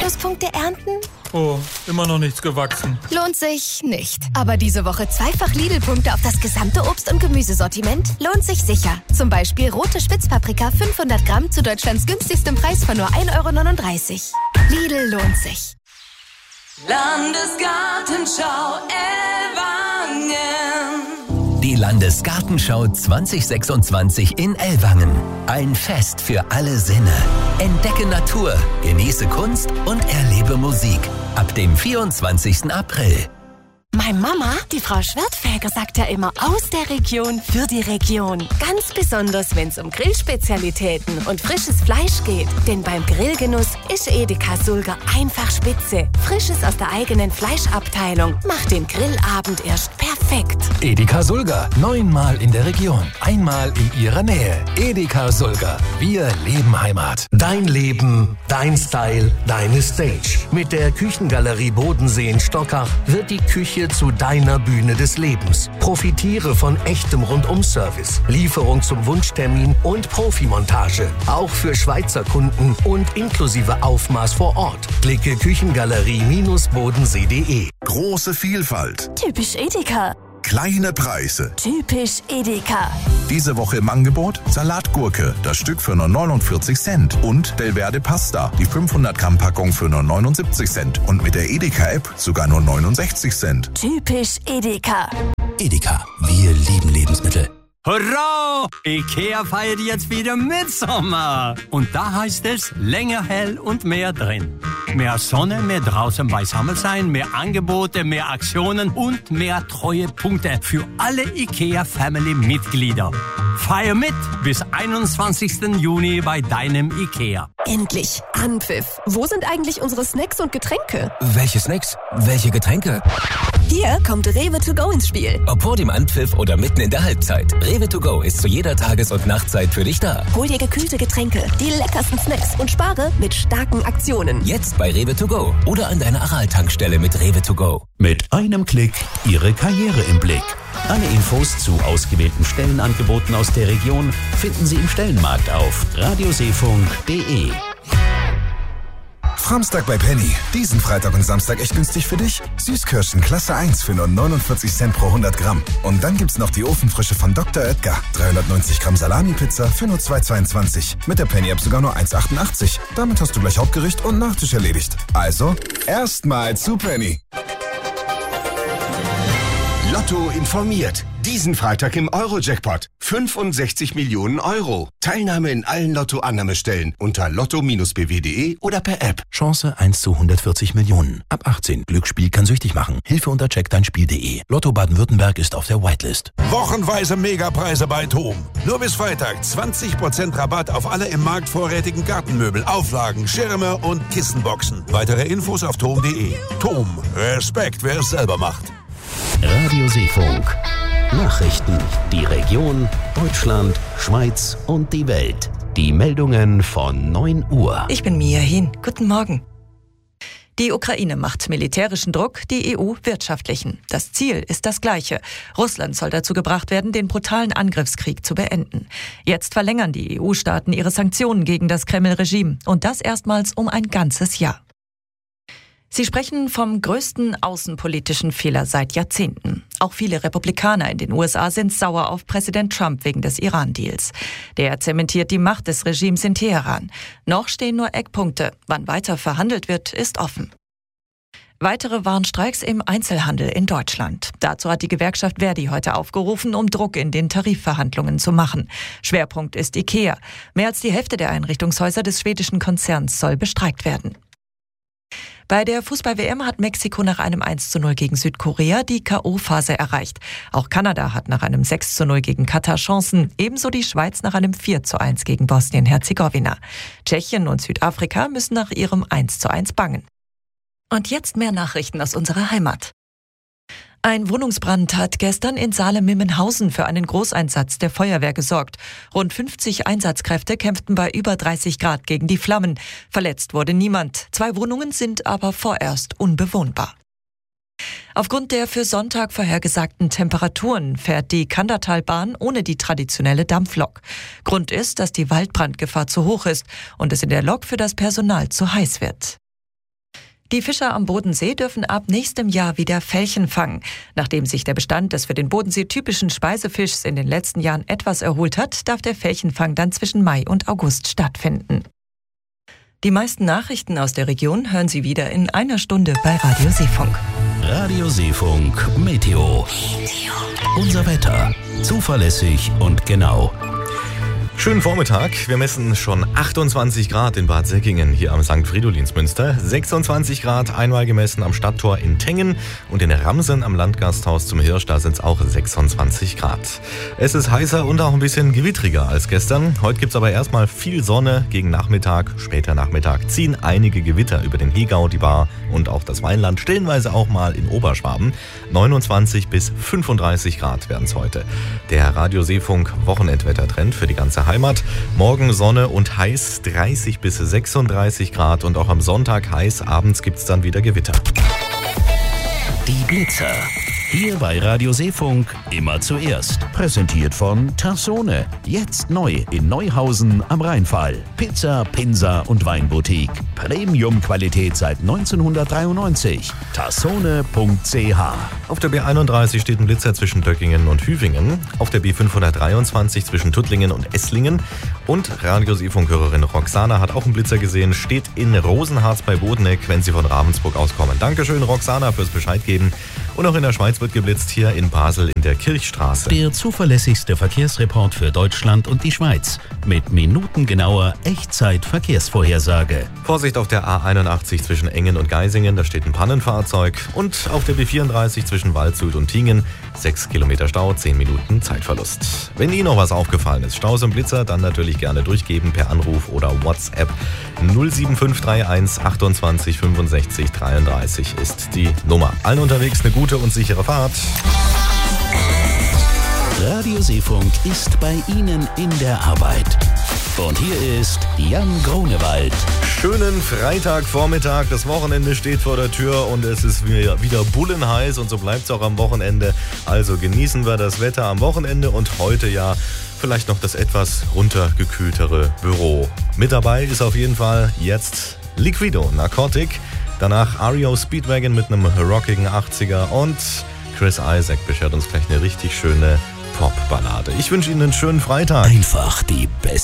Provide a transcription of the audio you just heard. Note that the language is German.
Minuspunkte ernten? Oh, immer noch nichts gewachsen. Lohnt sich nicht. Aber diese Woche zweifach Lidl-Punkte auf das gesamte Obst- und Gemüsesortiment lohnt sich sicher. Zum Beispiel rote Spitzpaprika 500 Gramm zu Deutschlands günstigstem Preis von nur 1,39 €. Lidl lohnt sich. Landesgartenschau Ellwangen. Die Landesgartenschau 2026 in Ellwangen. Ein Fest für alle Sinne. Entdecke Natur, genieße Kunst und erlebe Musik. Ab dem 24. April. Meine Mama, die Frau Schwertfeger, sagt ja immer aus der Region für die Region. Ganz besonders, wenn es um Grillspezialitäten und frisches Fleisch geht. Denn beim Grillgenuss ist Edeka Sulger einfach spitze. Frisches aus der eigenen Fleischabteilung macht den Grillabend erst perfekt. Edeka Sulger, 9-mal in der Region, einmal in Ihrer Nähe. Edeka Sulger, wir leben Heimat. Dein Leben, dein Style, deine Stage. Mit der Küchengalerie Bodensee in Stockach wird die Küche zu deiner Bühne des Lebens. Profitiere von echtem Rundum-Service, Lieferung zum Wunschtermin und Profimontage. Auch für Schweizer Kunden und inklusive Aufmaß vor Ort. Klicke Küchengalerie-bodensee.de. Große Vielfalt. Typisch Edeka. Kleine Preise. Typisch Edeka. Diese Woche im Angebot Salatgurke, das Stück für nur 49 Cent. Und Delverde Pasta, die 500 Gramm Packung für nur 79 Cent. Und mit der Edeka-App sogar nur 69 Cent. Typisch Edeka. Edeka, wir lieben Lebensmittel. Hurra! Ikea feiert jetzt wieder Mitsommer. Und da heißt es, länger hell und mehr drin. Mehr Sonne, mehr draußen beisammen sein, mehr Angebote, mehr Aktionen und mehr Treuepunkte für alle Ikea-Family-Mitglieder. Feier mit bis 21. Juni bei deinem Ikea. Endlich Anpfiff. Wo sind eigentlich unsere Snacks und Getränke? Welche Snacks? Welche Getränke? Hier kommt Rewe to go ins Spiel. Ob vor dem Anpfiff oder mitten in der Halbzeit. Rewe to go ist zu jeder Tages- und Nachtzeit für dich da. Hol dir gekühlte Getränke, die leckersten Snacks und spare mit starken Aktionen. Jetzt bei Rewe to go oder an deiner Aral-Tankstelle mit Rewe to go. Mit einem Klick Ihre Karriere im Blick. Alle Infos zu ausgewählten Stellenangeboten aus der Region finden Sie im Stellenmarkt auf radioseefunk.de. Samstag bei Penny. Diesen Freitag und Samstag echt günstig für dich. Süßkirschen Klasse 1 für nur 49 Cent pro 100 Gramm. Und dann gibt's noch die Ofenfrische von Dr. Oetker. 390 Gramm Salami-Pizza für nur 2,22. Mit der Penny-App sogar nur 1,88. Damit hast du gleich Hauptgericht und Nachtisch erledigt. Also, erstmal zu Penny. Lotto informiert. Diesen Freitag im Euro-Jackpot. 65 Millionen Euro. Teilnahme in allen Lotto-Annahmestellen unter lotto-bw.de oder per App. Chance 1 zu 140 Millionen. Ab 18. Glücksspiel kann süchtig machen. Hilfe unter checkdeinspiel.de. Lotto Baden-Württemberg ist auf der Whitelist. Wochenweise Megapreise bei TOM. Nur bis Freitag 20% Rabatt auf alle im Markt vorrätigen Gartenmöbel, Auflagen, Schirme und Kissenboxen. Weitere Infos auf tom.de. TOM. Respekt, wer es selber macht. Radio Seefunk. Nachrichten. Die Region, Deutschland, Schweiz und die Welt. Die Meldungen von 9 Uhr. Ich bin Mia Hin. Guten Morgen. Die Ukraine macht militärischen Druck, die EU wirtschaftlichen. Das Ziel ist das gleiche. Russland soll dazu gebracht werden, den brutalen Angriffskrieg zu beenden. Jetzt verlängern die EU-Staaten ihre Sanktionen gegen das Kreml-Regime. Und das erstmals um ein ganzes Jahr. Sie sprechen vom größten außenpolitischen Fehler seit Jahrzehnten. Auch viele Republikaner in den USA sind sauer auf Präsident Trump wegen des Iran-Deals. Der zementiert die Macht des Regimes in Teheran. Noch stehen nur Eckpunkte. Wann weiter verhandelt wird, ist offen. Weitere Warnstreiks im Einzelhandel in Deutschland. Dazu hat die Gewerkschaft Verdi heute aufgerufen, um Druck in den Tarifverhandlungen zu machen. Schwerpunkt ist IKEA. Mehr als die Hälfte der Einrichtungshäuser des schwedischen Konzerns soll bestreikt werden. Bei der Fußball-WM hat Mexiko nach einem 1:0 gegen Südkorea die K.O.-Phase erreicht. Auch Kanada hat nach einem 6:0 gegen Katar Chancen, ebenso die Schweiz nach einem 4:1 gegen Bosnien-Herzegowina. Tschechien und Südafrika müssen nach ihrem 1:1 bangen. Und jetzt mehr Nachrichten aus unserer Heimat. Ein Wohnungsbrand hat gestern in Saale-Mimmenhausen für einen Großeinsatz der Feuerwehr gesorgt. Rund 50 Einsatzkräfte kämpften bei über 30 Grad gegen die Flammen. Verletzt wurde niemand. 2 Wohnungen sind aber vorerst unbewohnbar. Aufgrund der für Sonntag vorhergesagten Temperaturen fährt die Kandertalbahn ohne die traditionelle Dampflok. Grund ist, dass die Waldbrandgefahr zu hoch ist und es in der Lok für das Personal zu heiß wird. Die Fischer am Bodensee dürfen ab nächstem Jahr wieder Felchen fangen. Nachdem sich der Bestand des für den Bodensee typischen Speisefischs in den letzten Jahren etwas erholt hat, darf der Felchenfang dann zwischen Mai und August stattfinden. Die meisten Nachrichten aus der Region hören Sie wieder in einer Stunde bei Radio Seefunk. Radio Seefunk Meteo. Unser Wetter. Zuverlässig und genau. Schönen Vormittag. Wir messen schon 28 Grad in Bad Säckingen hier am St. Fridolinsmünster. 26 Grad einmal gemessen am Stadttor in Tengen und in Ramsen am Landgasthaus zum Hirsch. Da sind es auch 26 Grad. Es ist heißer und auch ein bisschen gewittriger als gestern. Heute gibt es aber erstmal viel Sonne. Gegen Nachmittag, später Nachmittag ziehen einige Gewitter über den Hegau, die Baar und auch das Weinland. Stellenweise auch mal in Oberschwaben. 29 bis 35 Grad werden es heute. Der Radio Seefunk Wochenendwettertrend für die ganze Heimat. Morgen Sonne und heiß, 30 bis 36 Grad und auch am Sonntag heiß. Abends gibt's dann wieder Gewitter. Die Blitzer. Hier bei Radio Seefunk immer zuerst. Präsentiert von Tassone. Jetzt neu in Neuhausen am Rheinfall. Pizza, Pinsa und Weinboutique. Premium-Qualität seit 1993. Tassone.ch. Auf der B31 steht ein Blitzer zwischen Döckingen und Hüfingen. Auf der B523 zwischen Tuttlingen und Esslingen. Und Radio Seefunk-Hörerin Roxana hat auch einen Blitzer gesehen. Steht in Rosenharz bei Bodeneck, wenn Sie von Ravensburg auskommen. Dankeschön, Roxana, fürs Bescheid geben. Und auch in der Schweiz wird geblitzt, hier in Basel in der Kirchstraße. Der zuverlässigste Verkehrsreport für Deutschland und die Schweiz. Mit minutengenauer Echtzeit-Verkehrsvorhersage. Vorsicht auf der A81 zwischen Engen und Geisingen, da steht ein Pannenfahrzeug. Und auf der B34 zwischen Waldshut und Tingen, 6 Kilometer Stau, 10 Minuten Zeitverlust. Wenn Ihnen noch was aufgefallen ist, Staus und Blitzer, dann natürlich gerne durchgeben per Anruf oder WhatsApp. 07531 28 65 33 ist die Nummer. Allen unterwegs eine gute und sichere Fahrt. Radio Seefunk ist bei Ihnen in der Arbeit. Und hier ist Jan Grunewald. Schönen Freitagvormittag, das Wochenende steht vor der Tür und es ist wieder bullenheiß und so bleibt es auch am Wochenende. Also genießen wir das Wetter am Wochenende und heute ja vielleicht noch das etwas runtergekühltere Büro. Mit dabei ist auf jeden Fall jetzt Liquido, Narcotic, danach REO Speedwagon mit einem rockigen 80er und Chris Isaak beschert uns gleich eine richtig schöne Pop-Ballade. Ich wünsche Ihnen einen schönen Freitag. Einfach die beste